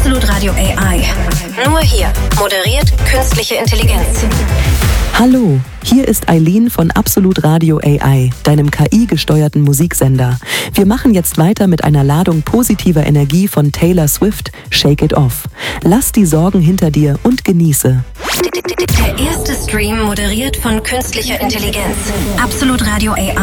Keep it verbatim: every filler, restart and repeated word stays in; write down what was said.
Absolut Radio A I. Nur hier moderiert künstliche Intelligenz. Hallo, hier ist Eileen von Absolut Radio A I, deinem K I-gesteuerten Musiksender. Wir machen jetzt weiter mit einer Ladung positiver Energie von Taylor Swift, Shake It Off. Lass die Sorgen hinter dir und genieße. Der erste Stream moderiert von künstlicher Intelligenz. Absolut Radio A I.